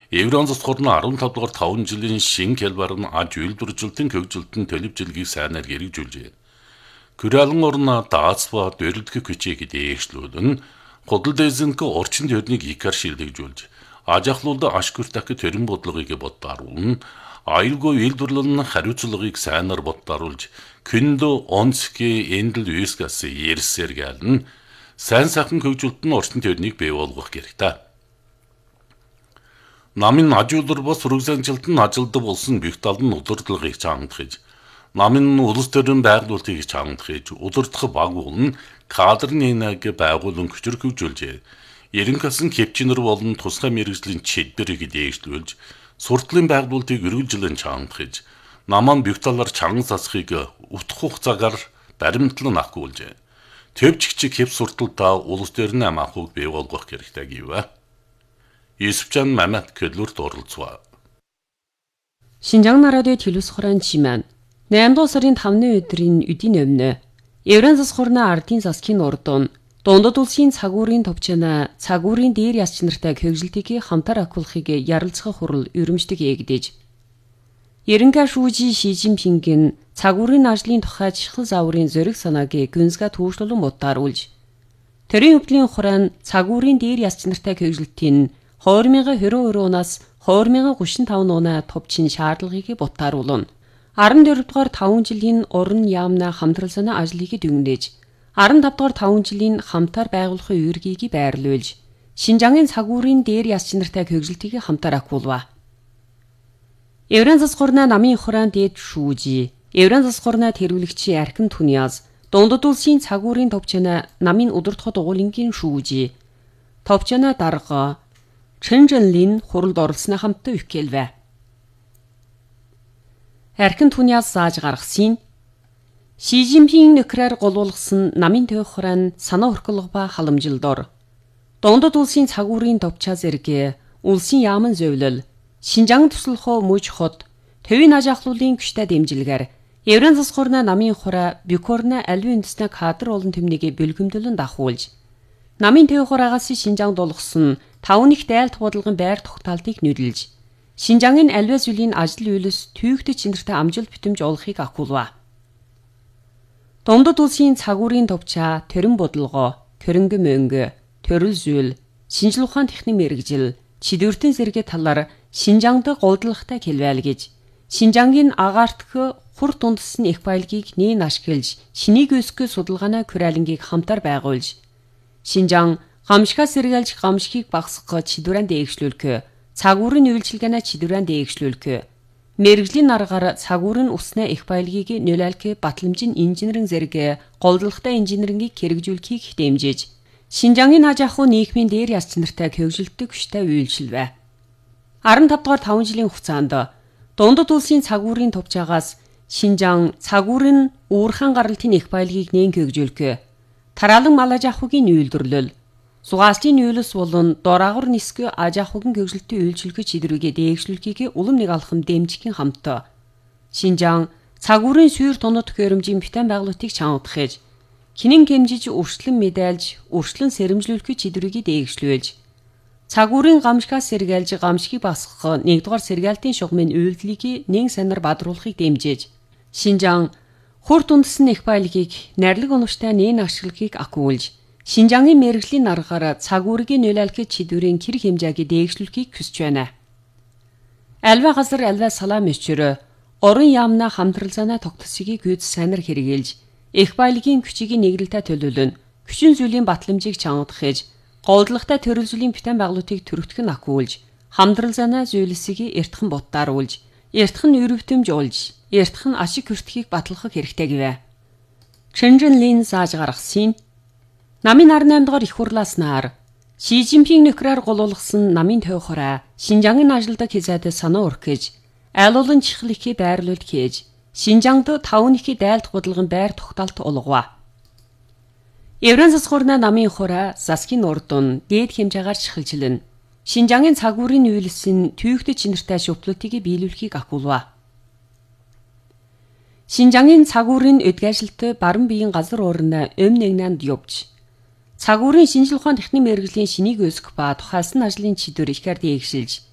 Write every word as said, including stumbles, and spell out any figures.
Еврон засхур нь арван тав дугаар таван жилийн шин хялбар нь аж үйлдвэржилтийн хөгжилтөнд төлөвжлөгийг сайнаар хэрэгжүүлжээ. Күрэлэн орн даацва дөрөлдөх хүчийг дээшлүүлэн худал дэзэнк орчин тойрныг икар шилдэгжүүлж аж ахлуулд ашгүртах төрийн бодлогыг боддааруулна. Аюулгүй үйлдвэрлэл нь хариуцлагыг сайнаар боддааруулж Күндө онцги эндэл үесгас ерсээр гэлэн сайн сайхан хөгжилт нь орчин тойрныг бий болгох хэрэгтэй. Намын ажуулдар бас сургалтын ажилд болсон бүх талд нь удирдлагыг чангахж, намын улс төрийн байгуулалтыг чангахж, удирдах баг болон кадрын нэг байгуулан хүчээр хөгжүүлжээ. Ерөнхийдөө хэмжинэр болон тусгай мэргэжлийн чиглэлийг дээшлүүлж, сурдлын байгуулалтыг үргэлжлэн чангахж, наман бүх талаар чанган засахыг утх хугацаагаар баримтлан ахгуулжээ. Төвчгчиг хэв сурталдаа улс төрийн амаахыг бий болгох хэрэгтэй гэвэ. Юсупчан Мамат Көлүрт оролцваа. Шинжаан радио телевиз хорон чимэн. наймдугаар сарын тавны өдрийн үдийн өмнө Еврон засхурна ардын засгийн урдун дундад улсын цагуурын товчона цагуурын дээр яс чанартай хөгжилтийг хамтар акуулахыг ярилцах хурал өрөмжтөг эгдэж. Ерөнхий шүүжи Ши Жинпингийн цагуурын ажлын тухай чихэл зааврын зориг санааг гүнзга түүшлүүлэн бодааруулж. Төрийн өвдлийн хураан цагуурын дээр яс чанартай хөгжилтийн хоёр мянган двадцать deux оноос хоёр мянган гучин таван оноо товчин шаардлагыг бодааруулна. арван дөрөв дугаар таван жилийн уран яамна хамтрал санаа ажлыг дүгнэж, арван тав дугаар таван жилийн хамтар байгуулахын үүргийг байрлуулж, Шинжаангийн цагуурын дээр яс чанартай хөгжилтийг хамтар акуулва. Еврон засхурна намын хураан дээд шүүжи, Еврон засхурна тэргүүлэгчи Архин Түниас, дундад улсын цагуурын товчона намын удирдахад угуулынгийн шүүжи, товчона дарга Чэнжэнлин хуралд оролцсны хамтаа үйхэлвэ. Архин Түниас зааж гаргасан Ши Жинпин нөхрөөр голуулгасан намын төв хураан санаа хөркөлг ба халамжилдор. Дундад улсын цагуурын товчаа зэрэг улсын яаман зөвлөл, Шинжаан туслахоо мөж хот, төвийн аж ахлуулын күштэй дэмжилгээр Еврон засхурна намын хураа Бюкорна аливаа үндэсний кадр олон төмнийг бэлгэмдүүлэн дахуулж, намын төв хураагаас Шинжаан дулгасан таван их дайлт бодлогын байр тогтоолтыг нөлөөлж, Шинжаангийн аливаа зүйлийн ажил үйлс түйгтэй чанартай амжилт битэмж олохыг акуулва. Дундад улсын цагуурын товчаа төрийн бодлого, хөрөнгө мөнгө, төрөл зүйл, шинжлэх ухаан техник мэргэжил, чидвэртэн зэрэг талаар Шинжаанд голдлоготой хэлвэлгэж, Шинжаангийн агаарт хур дундсан их баялагийг нээн ашиглаж, шинийг өсгөх судалгааны күрэлэнгийг хамтар байгуулж, Шинжаан гамшигаас сэргийлж гамшигыг багасгах чидвэрэн дээгшлүүлэх, цагуурын үйлчилгээний чидвэрэн дээгшлүүлэх, мэргэжлийн аргаар цагуурын усны их баялагийг нөлөөлөх батламжийн инженерийн зэрэг голдлоготой инженерингийг хэрэгжүүлэхийг дэмжиж, Шинжаангийн аж ахуй нийгмийн дээр яс чанартай хөгжилтөг хүчтэй үйлчилвэ. арван тав дугаар таван жилийн хугацаанд дундад улсын цагуурын товчаагаас Шинжаан цагуурын уурхаан гаралтын их баялагийг нээн хөгжүүлэх, тараалан мал аж ахуйн үйлдвэрлэл, сугаалчийн үйлс болон дораагур нисгэ аж ахуйн хөгжилтийн үйлчлэгээ чидрүүгээ дээгшлүүлэхийг улам нэг алхам дэмжихийн хамт Шинжаан цагуурын сүйр тонод төхөөрөмжийн битэн байгуулалтыг чангадахж, хинэн хэмжиж өршлөн мэдээлж, өршлөн сэрэмжлүүлэх чидрүүгээ дээгшлүүлж, цагуурын гамшигаас сэргийлж гамшигыг багасгах нэгдүгээр сэргийлтийн шугамын үйлдэлийг нэн санаар бадруулахыг дэмжиж, Шинжаан хур дундсан их баялагийг найрлаг оновчтой нээн ашиглахыг акуулж, Шинжаангийн мэргэжлийн аргаар цагуурыг нөлөөлөх чидвэрийн хэрэг хэмжээг дээгшлүүлэхийг хүсэж байна. Аливаа газар аливаа салаа мөчөр орон яамна хамтрал занаа тогтцогийг гүйц сайнаар хэрэгжилж, их баялагийн күчийг нэглэлтэй төлөөлөн, хүчин зүйлийн батламжийг чангадахж, голдлоготой төрөл зүйлийн битэн байгуулалтыг төрөгдөх нь акуулж, хамтрал занаа зүйлсийг эртхэн боддааруулж, эртхэн өрөвтөмж олж, эртхэн ашиг хүртэхийг батлах хэрэгтэй гэвэ. Чэнжэнлин зааж гаргасан намын арван наймд дугаар их хурлааснаар Ши Жинпин нөхрөөр голуулгасан намын төв хураа Шинжаангийн ажилд хязаад санаа өргөж, айл олон чихэл их байрлуулд хийж, Шинжаанд таван их дайлт бодлогын байр тогтоолт олгова. Еврон засхурна намын хураа засгийн урдун дээд хэмжээгээр чихэлжилэн, Шинжаангийн цагуурын үйлсийн түйгтэй чанартай шүтлүүдийг биелүүлэхийг акуулва. Шинжаангийн цагуурын өдгөөжилт баруун биеийн газар уурна өм нэгнанд явж, цагуурын шинжлэх ухаан техник мэргэжлийн шинийг өсгөх ба тухайлсан ажлын чиглэлээр ихээр дээгшилж,